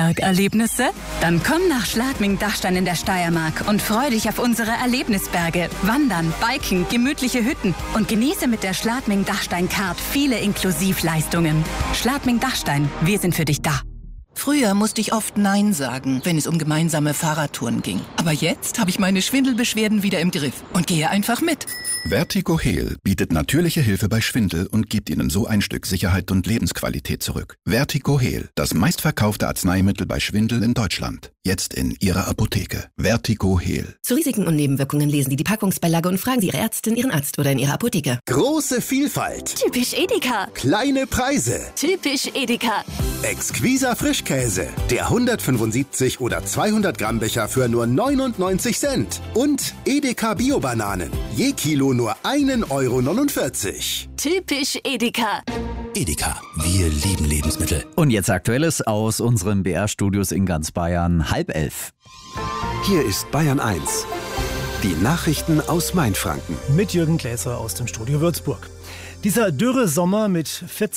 Bergerlebnisse? Dann komm nach Schladming-Dachstein in der Steiermark und freu dich auf unsere Erlebnisberge. Wandern, Biken, gemütliche Hütten und genieße mit der Schladming-Dachstein-Card viele Inklusivleistungen. Schladming-Dachstein, wir sind für dich da. Früher musste ich oft Nein sagen, wenn es um gemeinsame Fahrradtouren ging. Aber jetzt habe ich meine Schwindelbeschwerden wieder im Griff und gehe einfach mit. Vertigo Heal bietet natürliche Hilfe bei Schwindel und gibt Ihnen so ein Stück Sicherheit und Lebensqualität zurück. Vertigo Heal, das meistverkaufte Arzneimittel bei Schwindel in Deutschland. Jetzt in Ihrer Apotheke. Vertigo Heal. Zu Risiken und Nebenwirkungen lesen Sie die Packungsbeilage und fragen Sie Ihre Ärztin, Ihren Arzt oder in Ihrer Apotheke. Große Vielfalt. Typisch Edeka. Kleine Preise. Typisch Edeka. Exquiser Frischkäse. Der 175 oder 200 Gramm Becher für nur 99 Cent. Und Edeka Bio-Bananen. Je Kilo nur 1,49 Euro. Typisch Edeka. Edeka, wir lieben Lebensmittel. Und jetzt Aktuelles aus unseren BR-Studios in ganz Bayern, 10:30. Hier ist Bayern 1. Die Nachrichten aus Mainfranken. Mit Jürgen Gläser aus dem Studio Würzburg. Dieser dürre Sommer mit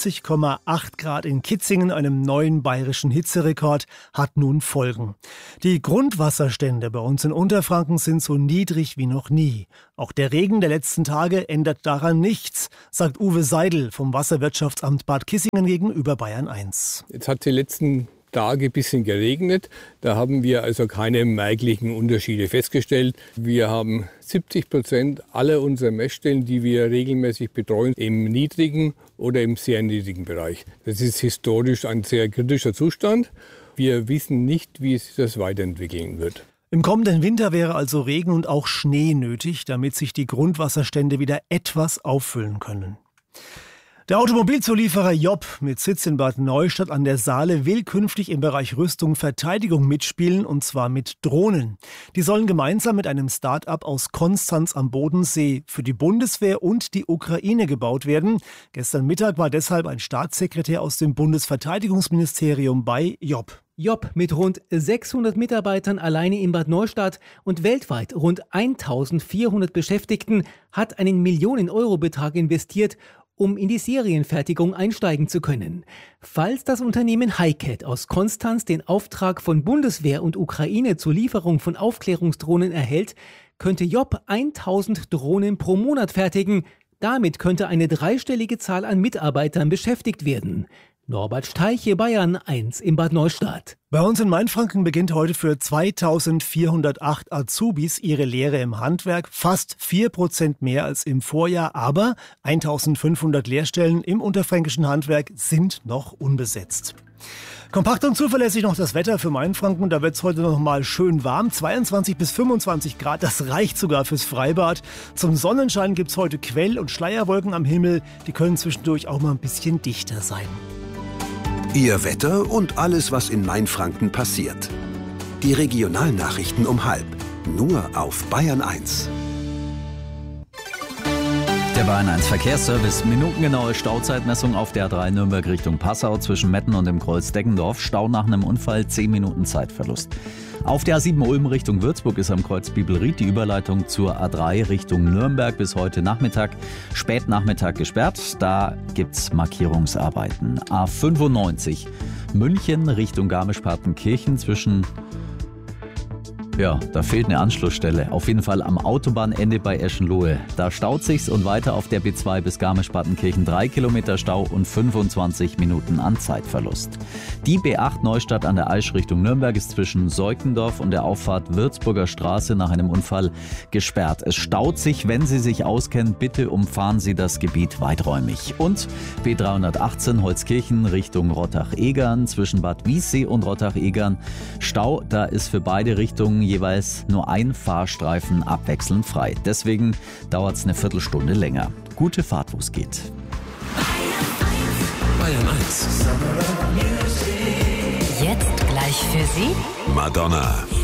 40,8 Grad in Kitzingen, einem neuen bayerischen Hitzerekord, hat nun Folgen. Die Grundwasserstände bei uns in Unterfranken sind so niedrig wie noch nie. Auch der Regen der letzten Tage ändert daran nichts, sagt Uwe Seidel vom Wasserwirtschaftsamt Bad Kissingen gegenüber Bayern 1. Jetzt hat die letzten Tage ein bisschen geregnet. Da haben wir also keine merklichen Unterschiede festgestellt. Wir haben 70% aller unserer Messstellen, die wir regelmäßig betreuen, im niedrigen oder im sehr niedrigen Bereich. Das ist historisch ein sehr kritischer Zustand. Wir wissen nicht, wie sich das weiterentwickeln wird. Im kommenden Winter wäre also Regen und auch Schnee nötig, damit sich die Grundwasserstände wieder etwas auffüllen können. Der Automobilzulieferer Job mit Sitz in Bad Neustadt an der Saale will künftig im Bereich Rüstung Verteidigung mitspielen, und zwar mit Drohnen. Die sollen gemeinsam mit einem Start-up aus Konstanz am Bodensee für die Bundeswehr und die Ukraine gebaut werden. Gestern Mittag war deshalb ein Staatssekretär aus dem Bundesverteidigungsministerium bei Job. Job mit rund 600 Mitarbeitern alleine in Bad Neustadt und weltweit rund 1400 Beschäftigten hat einen Millionen-Euro-Betrag investiert, um in die Serienfertigung einsteigen zu können. Falls das Unternehmen HiCat aus Konstanz den Auftrag von Bundeswehr und Ukraine zur Lieferung von Aufklärungsdrohnen erhält, könnte Job 1000 Drohnen pro Monat fertigen. Damit könnte eine dreistellige Zahl an Mitarbeitern beschäftigt werden. Norbert Steiche, Bayern 1 in Bad Neustadt. Bei uns in Mainfranken beginnt heute für 2408 Azubis ihre Lehre im Handwerk. Fast 4% mehr als im Vorjahr, aber 1500 Lehrstellen im unterfränkischen Handwerk sind noch unbesetzt. Kompakt und zuverlässig noch das Wetter für Mainfranken. Da wird es heute noch mal schön warm. 22 bis 25 Grad, das reicht sogar fürs Freibad. Zum Sonnenschein gibt es heute Quell- und Schleierwolken am Himmel. Die können zwischendurch auch mal ein bisschen dichter sein. Ihr Wetter und alles, was in Mainfranken passiert. Die Regionalnachrichten um 12:30. Nur auf Bayern 1. Der Bayern 1 Verkehrsservice. Minutengenaue Stauzeitmessung auf der A3 Nürnberg Richtung Passau zwischen Metten und dem Kreuz Deggendorf. Stau nach einem Unfall, 10 Minuten Zeitverlust. Auf der A7 Ulm Richtung Würzburg ist am Kreuz Bibelried die Überleitung zur A3 Richtung Nürnberg bis heute Nachmittag, Spätnachmittag gesperrt. Da gibt's Markierungsarbeiten. A95 München Richtung Garmisch-Partenkirchen zwischen... Ja, da fehlt eine Anschlussstelle. Auf jeden Fall am Autobahnende bei Eschenlohe. Da staut sich's und weiter auf der B2 bis Garmisch-Partenkirchen 3 Kilometer Stau und 25 Minuten an Zeitverlust. Die B8 Neustadt an der Aisch Richtung Nürnberg ist zwischen Seukendorf und der Auffahrt Würzburger Straße nach einem Unfall gesperrt. Es staut sich, wenn Sie sich auskennen, bitte umfahren Sie das Gebiet weiträumig. Und B318 Holzkirchen Richtung Rottach-Egern zwischen Bad Wiessee und Rottach-Egern. Stau, da ist für beide Richtungen jeweils nur ein Fahrstreifen abwechselnd frei. Deswegen dauert es eine Viertelstunde länger. Gute Fahrt, wo es geht. Bayern 1. Jetzt gleich für Sie Madonna.